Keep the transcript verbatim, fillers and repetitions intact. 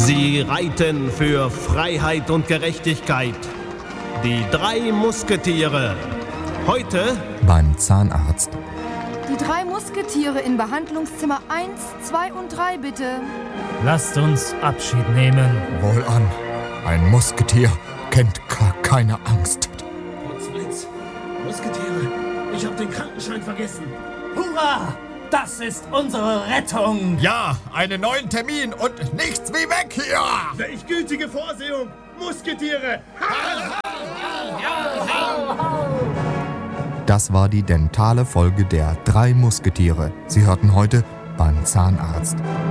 Sie reiten für Freiheit und Gerechtigkeit. Die drei Musketiere. Heute beim Zahnarzt. Die drei Musketiere in Behandlungszimmer eins, zwei und drei, bitte. Lasst uns Abschied nehmen. Wohlan, ein Musketier kennt gar keine Angst. Potzblitz, Musketiere, ich hab den Krankenschein vergessen. Hurra! Das ist unsere Rettung! Ja, einen neuen Termin und nichts wie weg hier! Welch gütige Vorsehung! Musketiere! Das war die dentale Folge der Drei Musketiere. Sie hörten heute beim Zahnarzt.